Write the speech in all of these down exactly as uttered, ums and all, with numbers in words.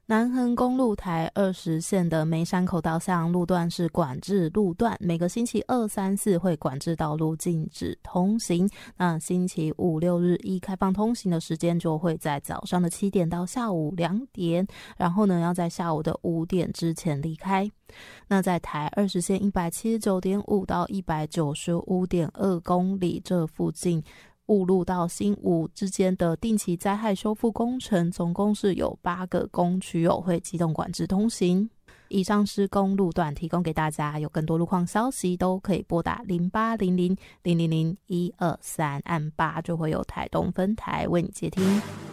南横公路台二十线的梅山口道向路段是管制路段，每个星期二、三、四会管制道路禁止通行。那星期五、六日一开放通行的时间就会在早上的七点到下午两点，然后呢要在下午的五点之前离开。那在台二十线一百七十九点五到一百九十五点二公里这附近，雾路到新武之间的定期灾害修复工程，总共是有八个工区有会机动管制通行。以上施工路段提供给大家，有更多路况消息都可以拨打零八零零零零零一二三，按八就会有台东分台为你接听。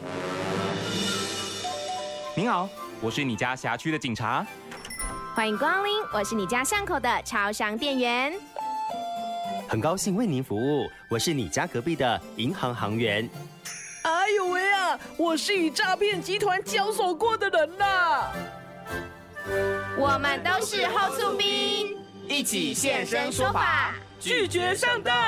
您好，我是你家辖区的警察。 欢迎光临，我是你家巷口的超商店员。 很高兴为您服务，我是你家隔壁的银行行员。 哎呦喂啊，我是与诈骗集团交手过的人啦。 我们都是后厝兵， 一起现身说法， 拒绝上当。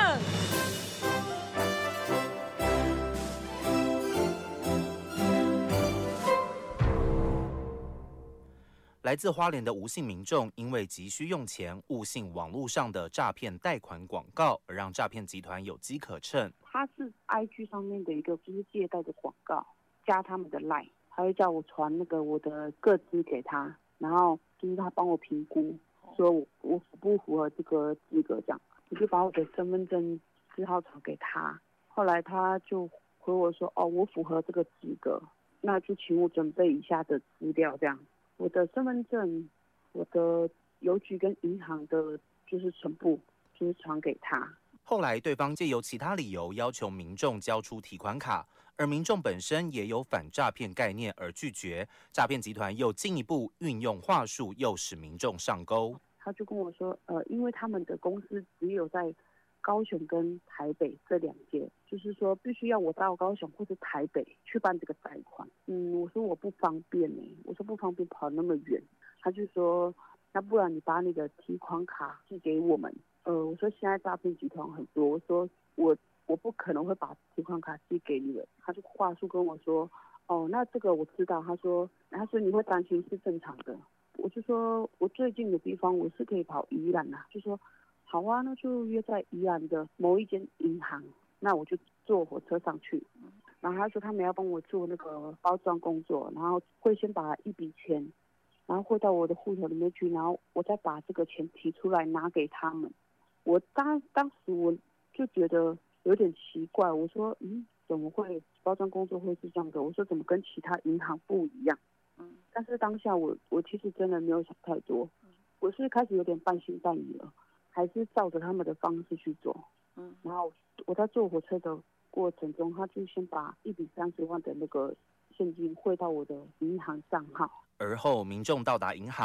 来自花莲的吴姓民众，因为急需用钱，误信网络上的诈骗贷款广告，而让诈骗集团有机可乘。 他是 I G 上面的一个就是借贷的广告，加他们的 Line， 他会叫我传那个我的个资给他，然后就是他帮我评估，说我我符不符合这个资格这样，我就把我的身份证字号传给他，后来他就回我说，哦，我符合这个资格，那就请我准备以下的资料这样。我的身份证、我的邮局跟银行的，就是全部就是传给他。 后来，对方借由其他理由要求民众交出提款卡，而民众本身也有反诈骗概念而拒绝，诈骗集团又进一步运用话术，诱使民众上钩。 他就跟我说，呃，因为他们的公司只有在高雄跟台北这两间，就是说必须要我到高雄或是台北去办这个贷款。嗯，我说我不方便呢、欸，我说不方便跑那么远。他就说，那不然你把你的提款卡寄给我们。呃，我说现在诈骗集团很多，我说我我不可能会把提款卡寄给你们。他就话术跟我说，哦，那这个我知道。他说，他说你会担心是正常的。我就说我最近的地方我是可以跑宜兰啊，就说。好啊，那就约在宜兰的某一间银行，那我就坐火车上去。然后他说他们要帮我做那个包装工作，然后会先把一笔钱，然后汇到我的户头里面去，然后我再把这个钱提出来拿给他们。我当当时我就觉得有点奇怪，我说嗯，怎么会包装工作会是这样的？我说怎么跟其他银行不一样？嗯，但是当下我我其实真的没有想太多，我是开始有点半信半疑了。还是照着他们的方式去做，嗯，然后我在坐火车的过程中，他就先把一笔三十万的那个现金汇到我的银行账号， 而后民众到达银行。